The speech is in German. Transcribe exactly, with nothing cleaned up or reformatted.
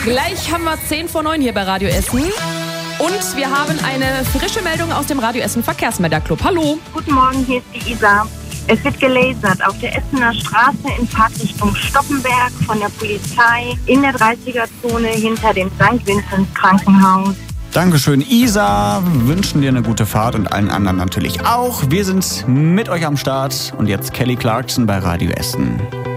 Gleich haben wir zehn vor neun hier bei Radio Essen. Und wir haben eine frische Meldung aus dem Radio Essen Verkehrsmelderclub. Hallo. Guten Morgen, hier ist die Isa. Es wird gelasert auf der Essener Straße in Fahrtrichtung Stoppenberg von der Polizei in der dreißiger-Zone hinter dem Sankt Vinzenz Krankenhaus. Dankeschön, Isa. Wir wünschen dir eine gute Fahrt und allen anderen natürlich auch. Wir sind mit euch am Start und jetzt Kelly Clarkson bei Radio Essen.